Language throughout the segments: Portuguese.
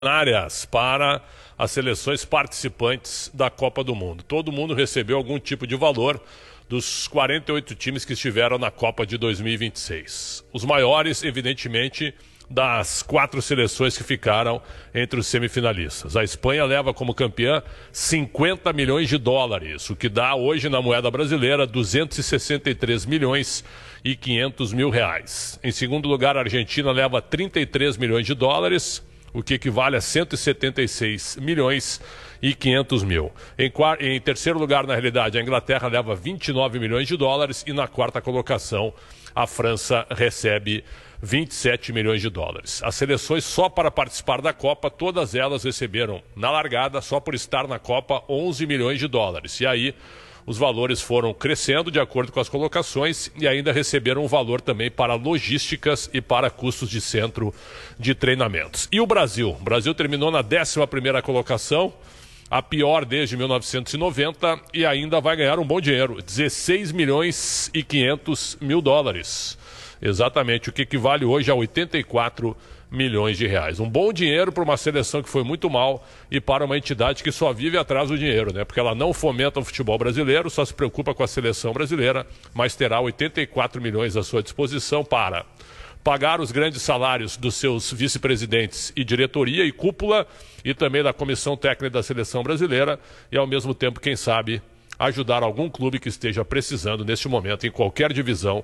para as seleções participantes da Copa do Mundo. Todo mundo recebeu algum tipo de valor dos 48 times que estiveram na Copa de 2026. Os maiores, evidentemente, das 4 seleções que ficaram entre os semifinalistas. A Espanha leva como campeã 50 milhões de dólares, o que dá hoje na moeda brasileira 263 milhões e 500 mil reais. Em segundo lugar, a Argentina leva 33 milhões de dólares, o que equivale a 176 milhões e 500 mil. Em terceiro lugar, na realidade, a Inglaterra leva 29 milhões de dólares e na quarta colocação a França recebe 27 milhões de dólares. As seleções só para participar da Copa, todas elas receberam na largada, só por estar na Copa, 11 milhões de dólares. E aí os valores foram crescendo de acordo com as colocações e ainda receberam um valor também para logísticas e para custos de centro de treinamentos. E o Brasil? O Brasil terminou na 11ª colocação, a pior desde 1990, e ainda vai ganhar um bom dinheiro, 16 milhões e 500 mil dólares. Exatamente, o que equivale hoje a 84 milhões de reais. Um bom dinheiro para uma seleção que foi muito mal e para uma entidade que só vive atrás do dinheiro, né? Porque ela não fomenta o futebol brasileiro, só se preocupa com a seleção brasileira, mas terá 84 milhões à sua disposição para pagar os grandes salários dos seus vice-presidentes e diretoria e cúpula e também da comissão técnica da seleção brasileira e, ao mesmo tempo, quem sabe, ajudar algum clube que esteja precisando neste momento em qualquer divisão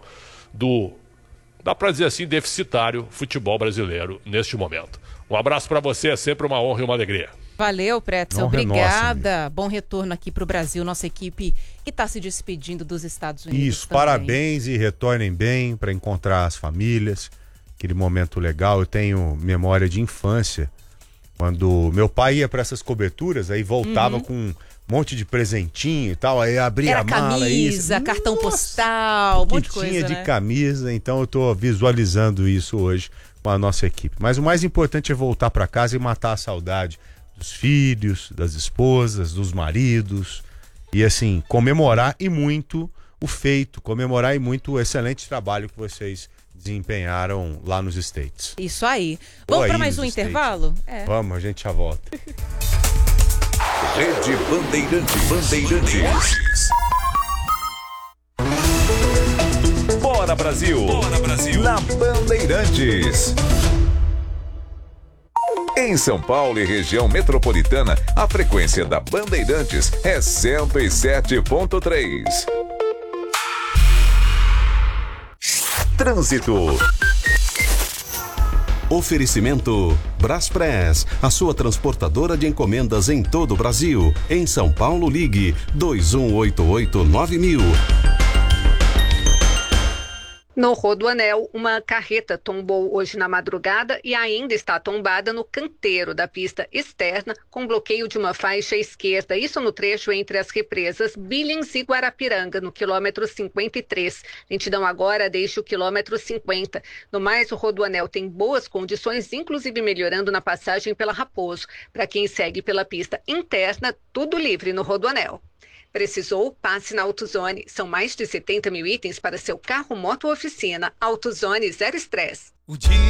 dá para dizer assim, deficitário futebol brasileiro neste momento. Um abraço para você, é sempre uma honra e uma alegria. Valeu, Pretzel, obrigada. Nossa, bom retorno aqui para o Brasil, nossa equipe que está se despedindo dos Estados Unidos. Isso, também. Parabéns e retornem bem para encontrar as famílias, aquele momento legal. Eu tenho memória de infância, quando meu pai ia para essas coberturas, aí voltava com um monte de presentinho e tal, aí abria a mala. Camisa, cartão postal, um monte de coisa, tinha de camisa, então eu tô visualizando isso hoje com a nossa equipe. Mas o mais importante é voltar para casa e matar a saudade dos filhos, das esposas, dos maridos, e assim, comemorar e muito o feito, comemorar e muito o excelente trabalho que vocês desempenharam lá nos States. Isso aí. Vamos para mais um intervalo? Vamos, a gente já volta. Rede Bandeirantes. Bora Brasil! Bora Brasil! Na Bandeirantes. Em São Paulo e região metropolitana, a frequência da Bandeirantes é 107.3. Trânsito. Oferecimento Braspress, a sua transportadora de encomendas em todo o Brasil. Em São Paulo, ligue 2188-9000. No Rodoanel, uma carreta tombou hoje na madrugada e ainda está tombada no canteiro da pista externa, com bloqueio de uma faixa esquerda. Isso no trecho entre as represas Billings e Guarapiranga, no quilômetro 53. Lentidão agora desde o quilômetro 50. No mais, o Rodoanel tem boas condições, inclusive melhorando na passagem pela Raposo. Para quem segue pela pista interna, tudo livre no Rodoanel. Precisou? Passe na AutoZone. São mais de 70 mil itens para seu carro, moto ou oficina. AutoZone, zero estresse.